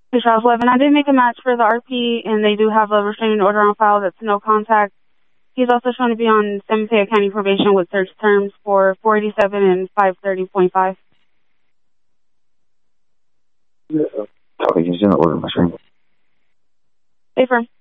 Hey, Charles 11. I did make a match for the RP, and they do have a restraining order on file that's no contact. He's also shown to be on San Mateo County probation with search terms for 487 and 530.5. Copy. He's in the order, my friend. Hey, firm.